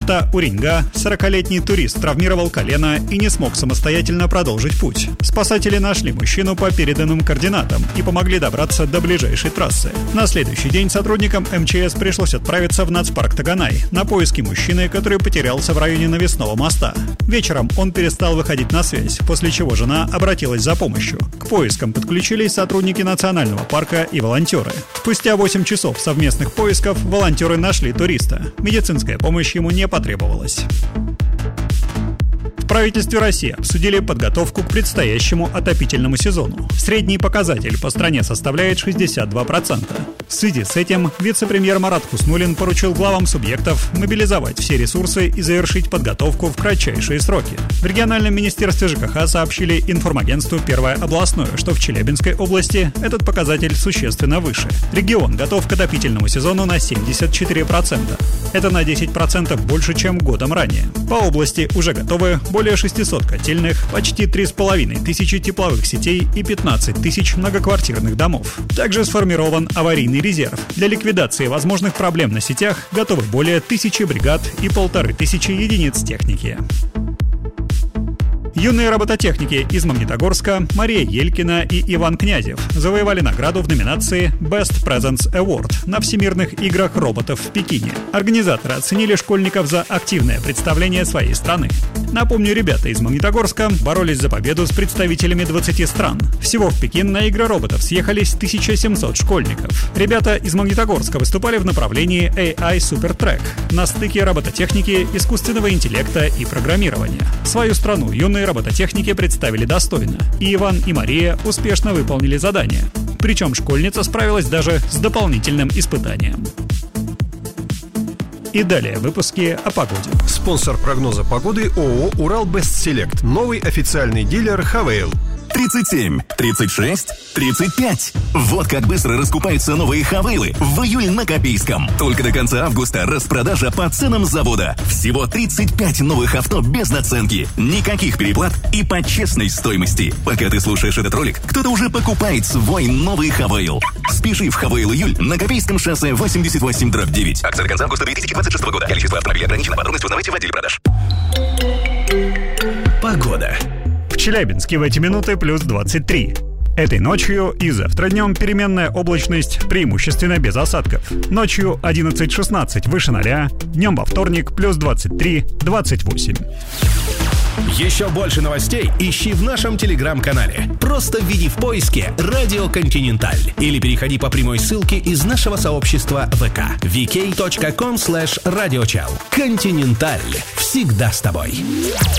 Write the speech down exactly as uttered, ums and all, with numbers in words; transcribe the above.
порта Уринга сорокалетний турист травмировал колено и не смог самостоятельно продолжить путь. Спасатели нашли мужчину по переданным координатам и помогли добраться до ближайшей трассы. На следующий день сотрудникам эм че эс пришлось отправиться в нацпарк Таганай на поиски мужчины, который потерялся в районе навесного моста. Вечером он перестал выходить на связь, после чего жена обратилась за помощью. К поискам подключились сотрудники национального парка и волонтеры. Спустя восемь часов совместных поисков волонтеры нашли туриста. Медицинская помощь ему не потребовалась. В правительстве России обсудили подготовку к предстоящему отопительному сезону. Средний показатель по стране составляет шестьдесят два процента. В связи с этим вице-премьер Марат Хуснуллин поручил главам субъектов мобилизовать все ресурсы и завершить подготовку в кратчайшие сроки. В региональном министерстве ЖКХ сообщили информагентству «Первое областное», что в Челябинской области этот показатель существенно выше. Регион готов к отопительному сезону на семьдесят четыре процента. Это на десять процентов больше, чем годом ранее. По области уже готовы более шестисот котельных, почти три с половиной тысячи тепловых сетей и пятнадцать тысяч многоквартирных домов. Также сформирован аварийный резерв. Для ликвидации возможных проблем на сетях готовы более тысячи бригад и полторы тысячи единиц техники. Юные робототехники из Магнитогорска Мария Елькина и Иван Князев завоевали награду в номинации Best Presence Award на Всемирных играх роботов в Пекине. Организаторы оценили школьников за активное представление своей страны. Напомню, ребята из Магнитогорска боролись за победу с представителями двадцати стран. Всего в Пекин на игры роботов съехались тысяча семьсот школьников. Ребята из Магнитогорска выступали в направлении эй ай Super Track на стыке робототехники, искусственного интеллекта и программирования. Свою страну юные робототехники представили достойно, и Иван и Мария успешно выполнили задание. Причем школьница справилась даже с дополнительным испытанием. И далее выпуски о погоде. Спонсор прогноза погоды ООО «Урал Бест Селект». Новый официальный дилер «Хавейл». тридцать семь, тридцать шесть, тридцать пять. Вот как быстро раскупаются новые «Хавейлы» в июль на Копейском. Только до конца августа распродажа по ценам завода. Всего тридцать пять новых авто без наценки. Никаких переплат и по честной стоимости. Пока ты слушаешь этот ролик, кто-то уже покупает свой новый «Хавейл». Спеши в «Хавейл июль» на Копейском шоссе восемьдесят восемь дробь девять. Акция до конца августа две тысячи двадцать шестого года. Количество автомобилей ограничено. Подробности узнавайте в отделе продаж. Погода. В Челябинске в эти минуты плюс двадцать три. Этой ночью и завтра днем переменная облачность, преимущественно без осадков. Ночью одиннадцать шестнадцать выше ноля, днем во вторник плюс двадцать три двадцать восемь. Еще больше новостей ищи в нашем телеграм-канале. Просто введи в поиске «Радио Континенталь» или переходи по прямой ссылке из нашего сообщества ВК ви кей точка ком слэш радиочел. Континенталь. Всегда с тобой.